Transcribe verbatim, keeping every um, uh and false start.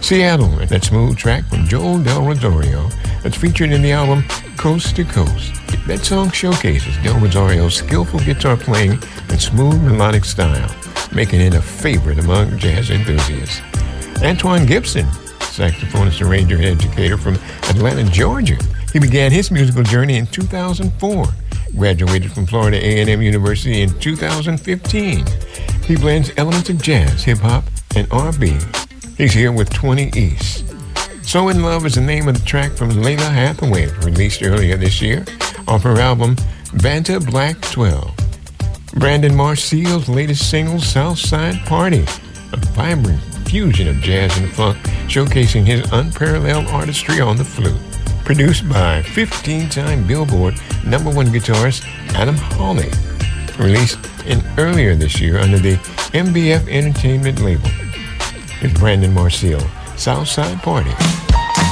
Seattle, that smooth track from Joel Del Rosario that's featured in the album Coast to Coast. That song showcases Del Rosario's skillful guitar playing and smooth melodic style, making it a favorite among jazz enthusiasts. Antoine Gibson, saxophonist, arranger, and educator from Atlanta, Georgia. He began his musical journey in two thousand four, graduated from Florida A and M University in two thousand fifteen. He blends elements of jazz, hip-hop, and R and B. He's here with twenty East. So In Love is the name of the track from Lalah Hathaway, released earlier this year off her album Vanta Black twelve. Brandon Marseille's latest single, Southside Party, a vibrant fusion of jazz and funk, showcasing his unparalleled artistry on the flute. Produced by fifteen-time Billboard number one guitarist Adam Hawley. Released in earlier this year under the M B F Entertainment label. It's Brandon Marseille, Southside Party.